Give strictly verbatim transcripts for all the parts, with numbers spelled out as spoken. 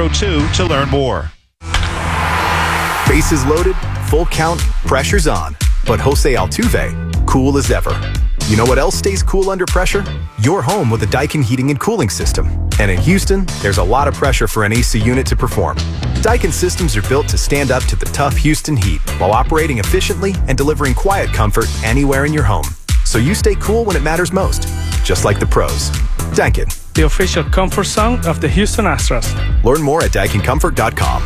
oh two to learn more. Bases loaded, full count, pressure's on. But Jose Altuve, cool as ever. You know what else stays cool under pressure? Your home with a Daikin heating and cooling system. And in Houston, there's a lot of pressure for an A C unit to perform. Daikin systems are built to stand up to the tough Houston heat while operating efficiently and delivering quiet comfort anywhere in your home. So you stay cool when it matters most, just like the pros. Daikin, the official comfort zone of the Houston Astros. Learn more at daikin comfort dot com.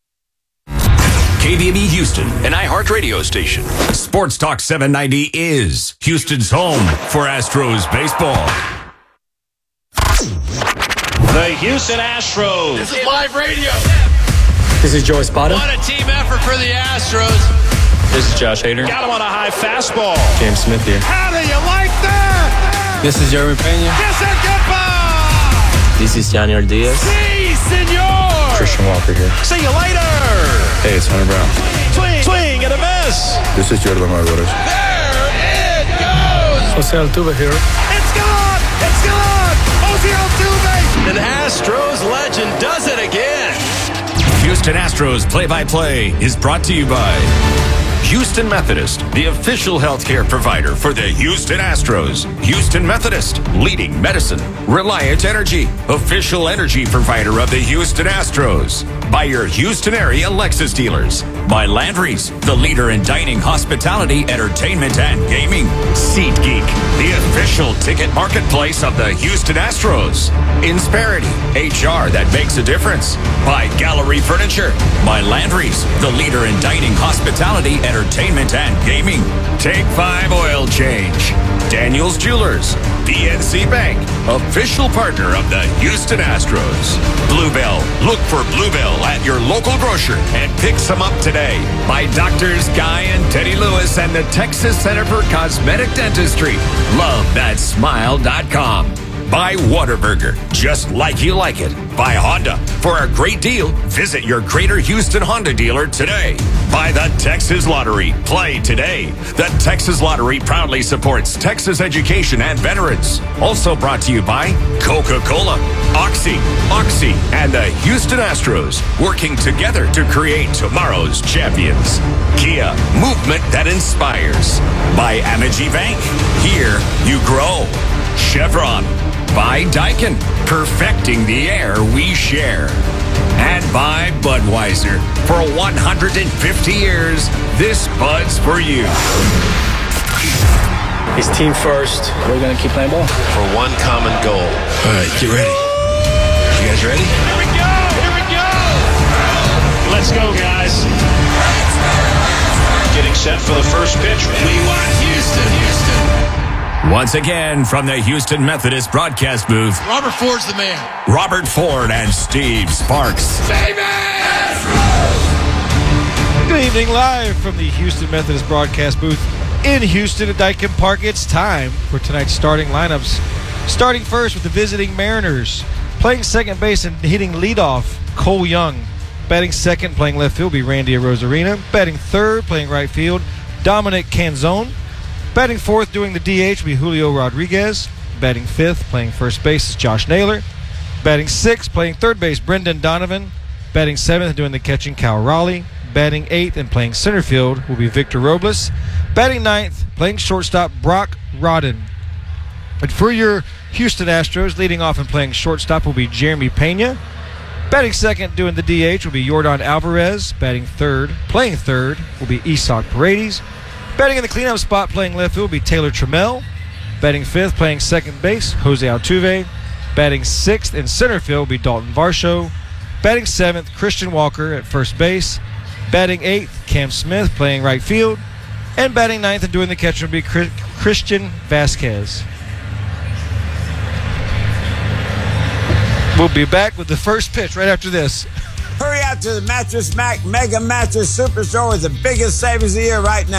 K V M E Houston, an iHeartRadio station. Sports Talk seven ninety is Houston's home for Astros baseball. The Houston Astros. This is live radio. This is Joe Espada. What a team effort for the Astros. This is Josh Hader. Got him on a high fastball. James Smith here. How do you like that? This is Jeremy Pena. Kiss and goodbye. This is Yaniel Diaz. Si, senor. Christian Walker here. See you later. Hey, it's Hunter Brown. Swing, swing and a miss. This is Jordan Alvarez. There it goes. Jose Altuve here. It's gone. It's gone. Jose Altuve. An Astros legend does it again. Houston Astros play-by-play is brought to you by Houston Methodist, the official healthcare provider for the Houston Astros. Houston Methodist, leading medicine. Reliant Energy, official energy provider of the Houston Astros. By your Houston area Lexus dealers. By Landry's, the leader in dining, hospitality, entertainment, and gaming. SeatGeek, the official ticket marketplace of the Houston Astros. Insperity, H R that makes a difference. By Gallery Furniture. By Landry's, the leader in dining, hospitality, entertainment, and gaming. Take Five Oil Change. Daniels Jewelers. B N C Bank, official partner of the Houston Astros. Bluebell, look for Bluebell at your local grocer and pick some up today. By Doctors Guy and Teddy Lewis and the Texas Center for Cosmetic Dentistry. Love that smile dot com. By Whataburger, just like you like it. By Honda, for a great deal, visit your Greater Houston Honda dealer today. By the Texas Lottery, play today. The Texas Lottery proudly supports Texas education and veterans. Also brought to you by Coca-Cola, Oxy, Oxy, and the Houston Astros, working together to create tomorrow's champions. Kia, movement that inspires. By Amegy Bank, here you grow. Chevron, by Daikin, perfecting the air we share. And by Budweiser, for one hundred fifty years, this Bud's for you. It's team first. We're going to keep playing ball. For one common goal. All right, get ready. You guys ready? Here we go. Here we go. Let's go, guys. Getting set for the first pitch. We want Houston. Houston. Once again, from the Houston Methodist broadcast booth, Robert Ford's the man. Robert Ford and Steve Sparks. Baby! Good evening, live from the Houston Methodist broadcast booth in Houston at Daikin Park. It's time for tonight's starting lineups. Starting first with the visiting Mariners. Playing second base and hitting leadoff, Cole Young. Batting second, playing left field, will be Randy Arozarena. Batting third, playing right field, Dominic Canzone. Batting fourth, doing the D H, will be Julio Rodriguez. Batting fifth, playing first base, is Josh Naylor. Batting sixth, playing third base, Brendan Donovan. Batting seventh, doing the catching, Cal Raleigh. Batting eighth and playing center field will be Victor Robles. Batting ninth, playing shortstop, Brock Rodden. And for your Houston Astros, leading off and playing shortstop will be Jeremy Pena. Batting second, doing the D H, will be Yordan Alvarez. Batting third, playing third, will be Isak Paredes. Batting in the cleanup spot, playing left field, will be Taylor Trammell. Batting fifth, playing second base, Jose Altuve. Batting sixth in center field will be Dalton Varsho. Batting seventh, Christian Walker at first base. Batting eighth, Cam Smith playing right field. And batting ninth and doing the catcher will be Christian Vasquez. We'll be back with the first pitch right after this. Hurry out to the Mattress Mac Mega Mattress Super Store with the biggest savings of the year right now.